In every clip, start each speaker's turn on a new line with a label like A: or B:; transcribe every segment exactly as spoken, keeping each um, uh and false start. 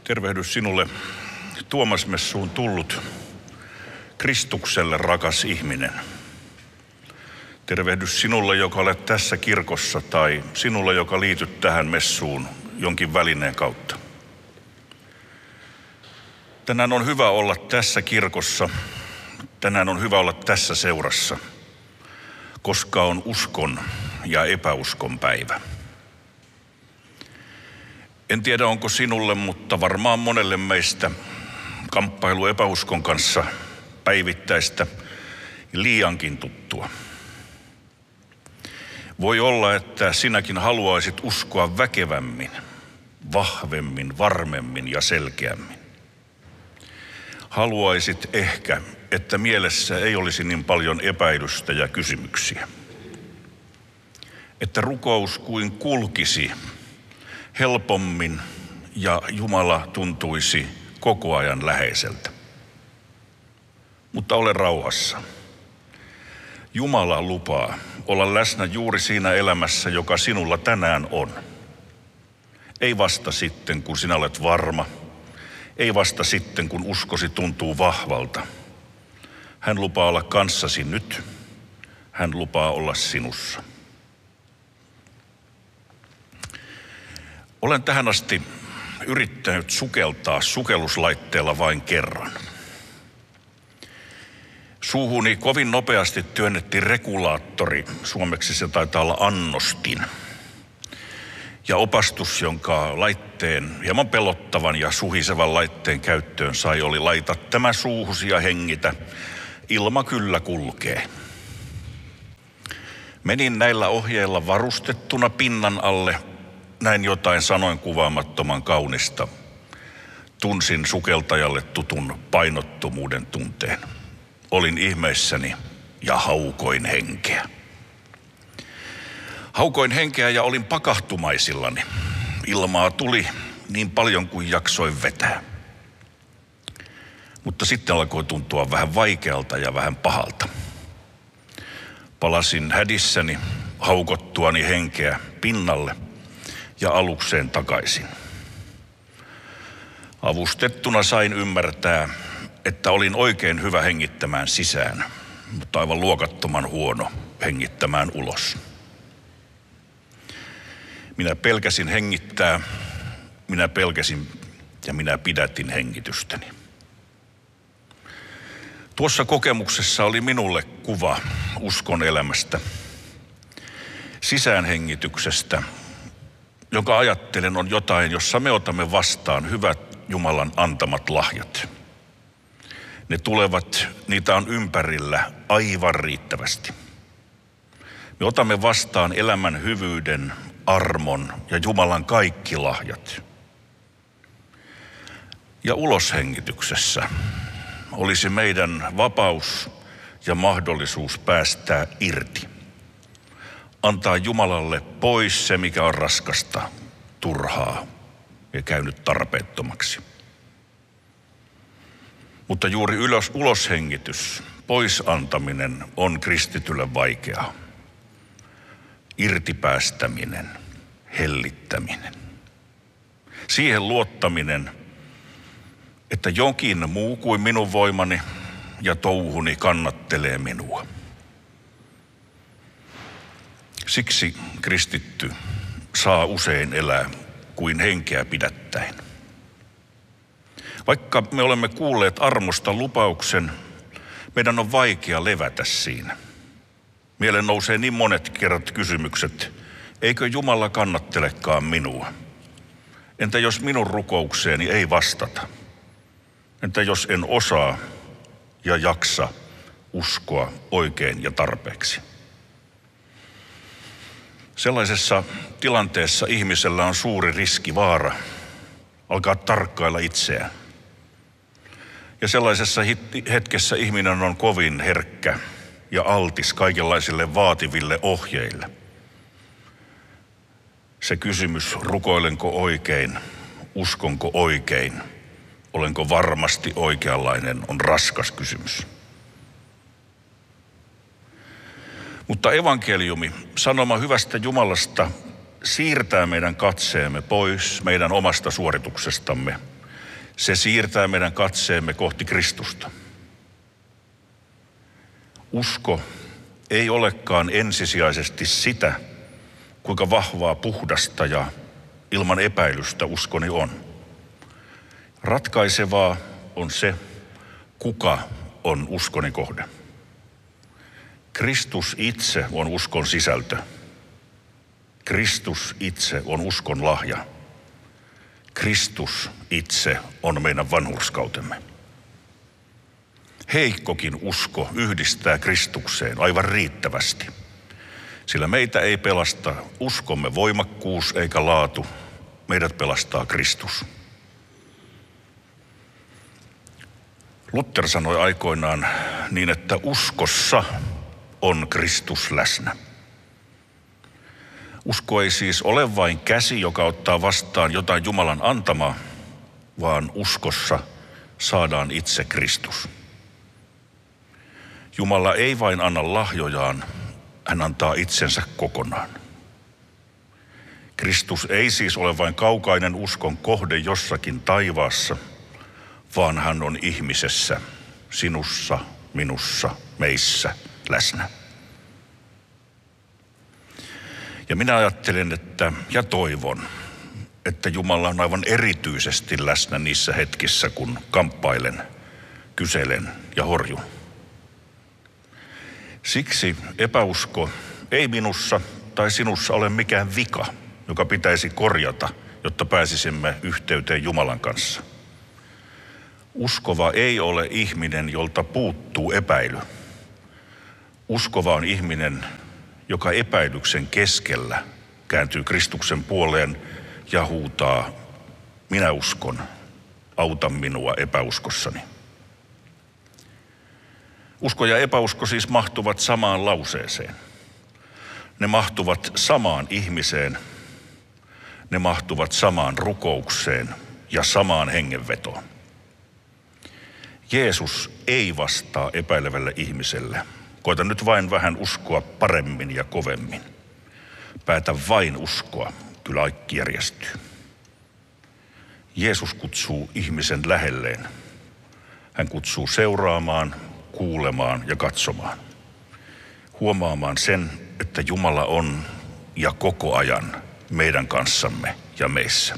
A: Tervehdys sinulle, Tuomasmessuun tullut, Kristukselle rakas ihminen. Tervehdys sinulle, joka olet tässä kirkossa, tai sinulle, joka liityt tähän messuun jonkin välineen kautta. Tänään on hyvä olla tässä kirkossa, tänään on hyvä olla tässä seurassa, koska on uskon ja epäuskon päivä. En tiedä, onko sinulle, mutta varmaan monelle meistä kamppailu epäuskon kanssa päivittäistä ja liiankin tuttua. Voi olla, että sinäkin haluaisit uskoa väkevämmin, vahvemmin, varmemmin ja selkeämmin. Haluaisit ehkä, että mielessä ei olisi niin paljon epäilystä ja kysymyksiä. Että rukous kuin kulkisi helpommin ja Jumala tuntuisi koko ajan läheiseltä. Mutta ole rauhassa. Jumala lupaa olla läsnä juuri siinä elämässä, joka sinulla tänään on. Ei vasta sitten, kun sinä olet varma. Ei vasta sitten, kun uskosi tuntuu vahvalta. Hän lupaa olla kanssasi nyt. Hän lupaa olla sinussa. Olen tähän asti yrittänyt sukeltaa sukelluslaitteella vain kerran. Suuhuni kovin nopeasti työnnettiin regulaattori, suomeksi se taitaa olla annostin. Ja opastus, jonka laitteen, hieman pelottavan ja suhisevan laitteen käyttöön sai, oli laita tämä suuhusi ja hengitä, ilma kyllä kulkee. Menin näillä ohjeilla varustettuna pinnan alle, näin jotain sanoin kuvaamattoman kaunista. Tunsin sukeltajalle tutun painottomuuden tunteen. Olin ihmeissäni ja haukoin henkeä. Haukoin henkeä ja olin pakahtumaisillani. Ilmaa tuli niin paljon kuin jaksoin vetää. Mutta sitten alkoi tuntua vähän vaikealta ja vähän pahalta. Palasin hädissäni, haukottuani henkeä pinnalle ja alukseen takaisin. Avustettuna sain ymmärtää, että olin oikein hyvä hengittämään sisään, mutta aivan luokattoman huono hengittämään ulos. Minä pelkäsin hengittää, minä pelkäsin ja minä pidätin hengitystäni. Tuossa kokemuksessa oli minulle kuva uskon elämästä, sisäänhengityksestä, jonka ajattelen on jotain, jossa me otamme vastaan hyvät Jumalan antamat lahjat. Ne tulevat, niitä on ympärillä aivan riittävästi. Me otamme vastaan elämän hyvyyden, armon ja Jumalan kaikki lahjat. Ja uloshengityksessä olisi meidän vapaus ja mahdollisuus päästää irti. Antaa Jumalalle pois se, mikä on raskasta, turhaa ja käynyt tarpeettomaksi. Mutta juuri ylös, uloshengitys, pois antaminen on kristitylle vaikeaa. Irtipäästäminen, hellittäminen. Siihen luottaminen, että jokin muu kuin minun voimani ja touhuni kannattelee minua. Siksi kristitty saa usein elää kuin henkeä pidättäen. Vaikka me olemme kuulleet armosta lupauksen, meidän on vaikea levätä siinä. Mieleen nousee niin monet kerrat kysymykset, eikö Jumala kannattelekaan minua? Entä jos minun rukoukseeni ei vastata? Entä jos en osaa ja jaksa uskoa oikein ja tarpeeksi? Sellaisessa tilanteessa ihmisellä on suuri riski, vaara alkaa tarkkailla itseään. Ja sellaisessa hetkessä ihminen on kovin herkkä ja altis kaikenlaisille vaativille ohjeille. Se kysymys, rukoilenko oikein, uskonko oikein, olenko varmasti oikeanlainen, on raskas kysymys. Mutta evankeliumi, sanoma hyvästä Jumalasta, siirtää meidän katseemme pois meidän omasta suorituksestamme Se siirtää meidän katseemme kohti Kristusta. Usko ei olekaan ensisijaisesti sitä, kuinka vahvaa, puhdasta ja ilman epäilystä uskoni on. Ratkaisevaa on se, kuka on uskoni kohde. Kristus itse on uskon sisältö. Kristus itse on uskon lahja. Kristus itse on meidän vanhurskautemme. Heikkokin usko yhdistää Kristukseen aivan riittävästi, sillä meitä ei pelasta uskomme voimakkuus eikä laatu, meidät pelastaa Kristus. Luther sanoi aikoinaan niin, että uskossa on Kristus läsnä. Usko ei siis ole vain käsi, joka ottaa vastaan jotain Jumalan antamaa, vaan uskossa saadaan itse Kristus. Jumala ei vain anna lahjojaan, hän antaa itsensä kokonaan. Kristus ei siis ole vain kaukainen uskon kohde jossakin taivaassa, vaan hän on ihmisessä, sinussa, minussa, meissä läsnä. Ja minä ajattelen, että ja toivon, että Jumala on aivan erityisesti läsnä niissä hetkissä, kun kamppailen, kyselen ja horjun. Siksi epäusko ei minussa tai sinussa ole mikään vika, joka pitäisi korjata, jotta pääsisimme yhteyteen Jumalan kanssa. Uskova ei ole ihminen, jolta puuttuu epäily. Uskova on ihminen, joka epäilyksen keskellä kääntyy Kristuksen puoleen ja huutaa, minä uskon, auta minua epäuskossani. Usko ja epäusko siis mahtuvat samaan lauseeseen. Ne mahtuvat samaan ihmiseen, ne mahtuvat samaan rukoukseen ja samaan hengenvetoon. Jeesus ei vastaa epäilevälle ihmiselle. Koita nyt vain vähän uskoa paremmin ja kovemmin. Päätä vain uskoa, kyllä kaikki järjestyy. Jeesus kutsuu ihmisen lähelleen. Hän kutsuu seuraamaan, kuulemaan ja katsomaan. Huomaamaan sen, että Jumala on ja koko ajan meidän kanssamme ja meissä.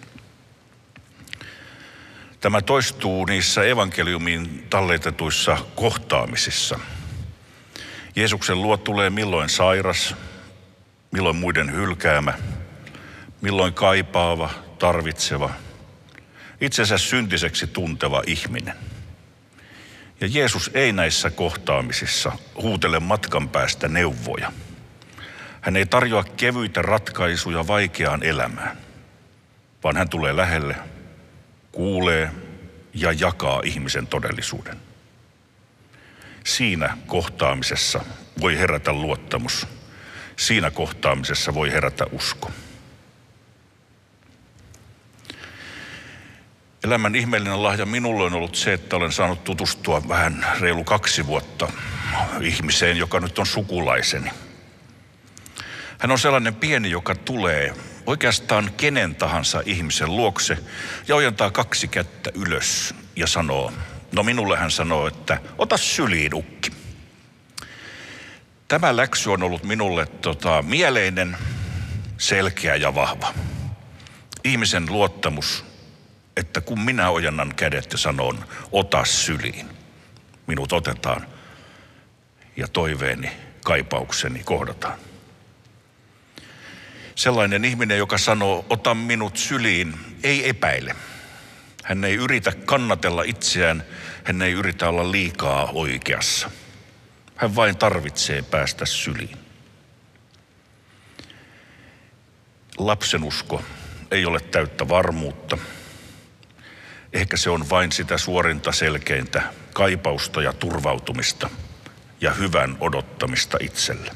A: Tämä toistuu niissä evankeliumiin talletetuissa kohtaamisissa. Jeesuksen luo tulee milloin sairas, milloin muiden hylkäämä, milloin kaipaava, tarvitseva, itsensä syntiseksi tunteva ihminen. Ja Jeesus ei näissä kohtaamisissa huutele matkan päästä neuvoja. Hän ei tarjoa kevyitä ratkaisuja vaikeaan elämään, vaan hän tulee lähelle, kuulee ja jakaa ihmisen todellisuuden. Siinä kohtaamisessa voi herätä luottamus. Siinä kohtaamisessa voi herätä usko. Elämän ihmeellinen lahja minulle on ollut se, että olen saanut tutustua vähän reilu kaksi vuotta ihmiseen, joka nyt on sukulaiseni. Hän on sellainen pieni, joka tulee oikeastaan kenen tahansa ihmisen luokse ja ojentaa kaksi kättä ylös ja sanoo, no minulle hän sanoo, että ota syliin ukki. Tämä läksy on ollut minulle tota, mieleinen, selkeä ja vahva. Ihmisen luottamus, että kun minä ojennan kädet ja sanon, ota syliin, minut otetaan ja toiveeni, kaipaukseni kohdataan. Sellainen ihminen, joka sanoo, ota minut syliin, ei epäile. Hän ei yritä kannatella itseään, hän ei yritä olla liikaa oikeassa. Hän vain tarvitsee päästä syliin. Lapsenusko ei ole täyttä varmuutta. Ehkä se on vain sitä suorinta selkeintä kaipausta ja turvautumista ja hyvän odottamista itselle.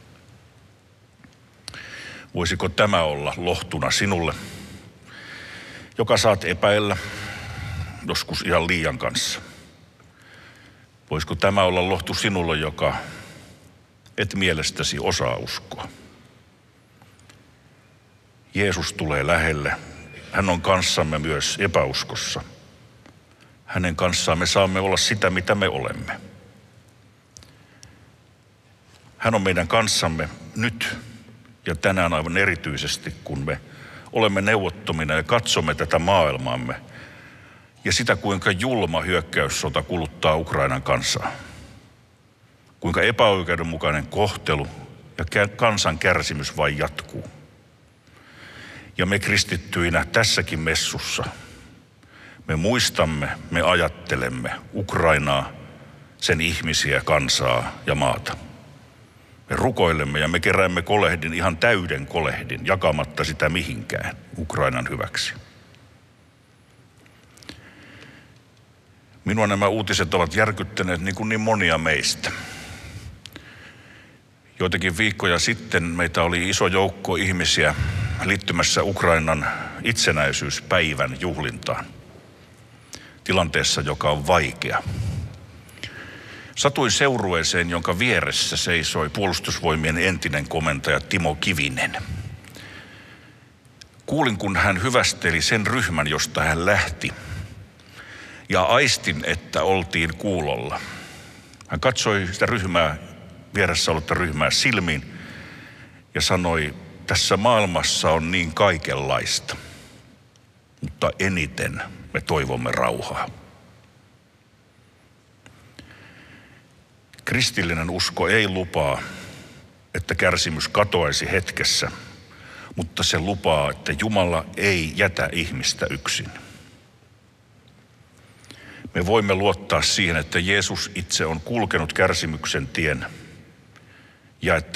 A: Voisiko tämä olla lohtuna sinulle, joka saat epäillä joskus ihan liian kanssa? Voisiko tämä olla lohtu sinulle, joka et mielestäsi osaa uskoa? Jeesus tulee lähelle. Hän on kanssamme myös epäuskossa Hänen kanssaan me saamme olla sitä, mitä me olemme. Hän on meidän kanssamme nyt ja tänään aivan erityisesti, kun me olemme neuvottomina ja katsomme tätä maailmaamme ja sitä, kuinka julma hyökkäyssota kuluttaa Ukrainan kansaa. Kuinka epäoikeudenmukainen kohtelu ja kansan kärsimys vain jatkuu. Ja me kristittyinä tässäkin messussa, me muistamme, me ajattelemme Ukrainaa, sen ihmisiä, kansaa ja maata. Me rukoilemme ja me keräämme kolehdin, ihan täyden kolehdin, jakamatta sitä mihinkään Ukrainan hyväksi. Minua nämä uutiset ovat järkyttäneet niin kuin niin monia meistä. Joitakin viikkoja sitten meitä oli iso joukko ihmisiä liittymässä Ukrainan itsenäisyyspäivän juhlintaan. Tilanteessa, joka on vaikea. Satuin seurueeseen, jonka vieressä seisoi puolustusvoimien entinen komentaja Timo Kivinen. Kuulin, kun hän hyvästeli sen ryhmän, josta hän lähti. Ja aistin, että oltiin kuulolla. Hän katsoi sitä ryhmää, vieressä ollutta ryhmää silmiin ja sanoi, tässä maailmassa on niin kaikenlaista, mutta eniten me toivomme rauhaa. Kristillinen usko ei lupaa, että kärsimys katoaisi hetkessä, mutta se lupaa, että Jumala ei jätä ihmistä yksin. Me voimme luottaa siihen, että Jeesus itse on kulkenut kärsimyksen tien ja että